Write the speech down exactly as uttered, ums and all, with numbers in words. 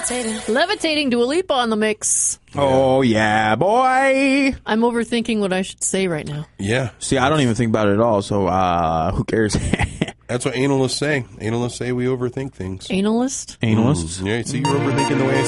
Levitating. Levitating, Dua Lipa on the mix. Oh, yeah, boy. I'm overthinking what I should say right now. Yeah. See, I don't even think about it at all, so uh, who cares? That's what analysts say. Analysts say we overthink things. Analyst? Analysts? Mm, yeah, see, you're overthinking the way I